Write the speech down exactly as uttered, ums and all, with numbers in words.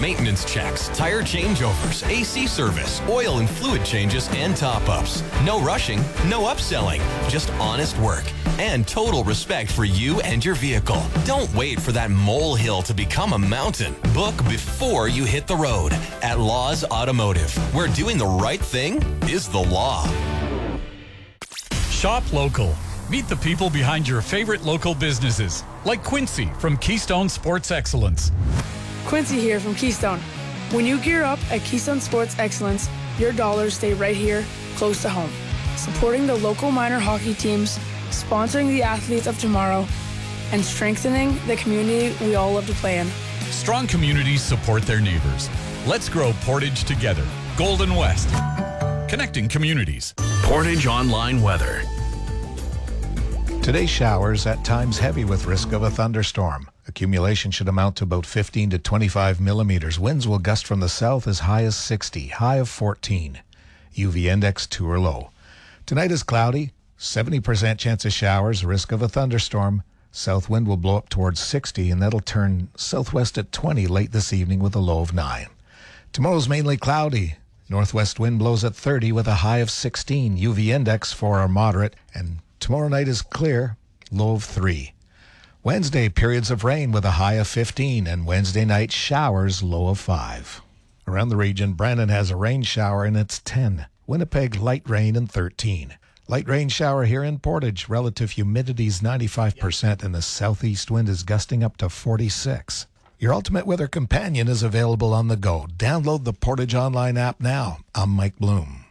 Maintenance checks, tire changeovers, A C service, oil and fluid changes, and top-ups. No rushing, no upselling, just honest work and total respect for you and your vehicle. Don't wait for that molehill to become a mountain. Book before you hit the road at Laws Automotive, where doing the right thing is the law. Shop local. Meet the people behind your favorite local businesses, like Quincy from Keystone Sports Excellence. Quincy here from Keystone. When you gear up at Keystone Sports Excellence, your dollars stay right here, close to home. Supporting the local minor hockey teams, sponsoring the athletes of tomorrow, and strengthening the community we all love to play in. Strong communities support their neighbors. Let's grow Portage together. Golden West. Connecting communities. Portage Online Weather. Today's showers, at times heavy with risk of a thunderstorm. Accumulation should amount to about fifteen to twenty-five millimeters. Winds will gust from the south as high as sixty, high of fourteen. U V index two or low. Tonight is cloudy, seventy percent chance of showers, risk of a thunderstorm. South wind will blow up towards sixty, and that'll turn southwest at twenty late this evening with a low of nine. Tomorrow's mainly cloudy. Northwest wind blows at thirty with a high of sixteen. U V index four or moderate, and tomorrow night is clear, low of three. Wednesday, periods of rain with a high of fifteen, and Wednesday night showers, low of five. Around the region, Brandon has a rain shower and it's ten. Winnipeg, light rain and thirteen. Light rain shower here in Portage. Relative humidity is ninety-five percent and the southeast wind is gusting up to forty-six. Your Ultimate Weather Companion is available on the go. Download the Portage Online app now. I'm Mike Bloom.